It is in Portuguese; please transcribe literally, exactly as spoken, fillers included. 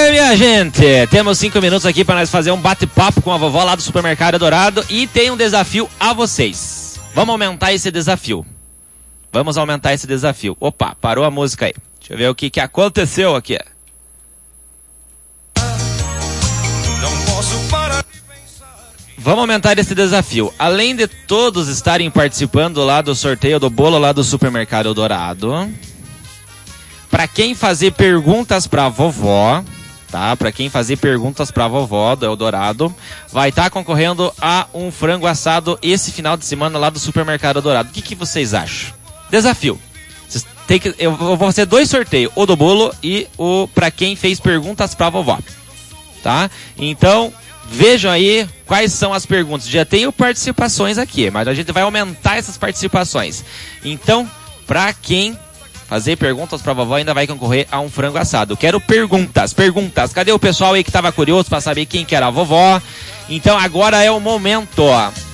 bem, minha gente? Temos cinco minutos aqui para nós fazer um bate-papo com a vovó lá do Supermercado Dourado e tem um desafio a vocês. Vamos aumentar esse desafio. Vamos aumentar esse desafio. Opa, parou a música aí. Deixa eu ver o que, que aconteceu aqui. Não posso parar de pensar. Vamos aumentar esse desafio. Além de todos estarem participando lá do sorteio do bolo lá do Supermercado Dourado, para quem fazer perguntas para a vovó, tá? Para quem fazer perguntas para a vovó do Eldorado, vai estar tá concorrendo a um frango assado esse final de semana lá do Supermercado Dourado. O que, que vocês acham? Desafio. Vocês tem que, eu vou fazer dois sorteios, o do bolo e o para quem fez perguntas para a vovó, tá? Então, vejam aí quais são as perguntas. Já tenho participações aqui, mas a gente vai aumentar essas participações. Então, para quem fazer perguntas pra vovó ainda vai concorrer a um frango assado. Quero perguntas, perguntas. Cadê o pessoal aí que tava curioso pra saber quem que era a vovó? Então agora é o momento, ó.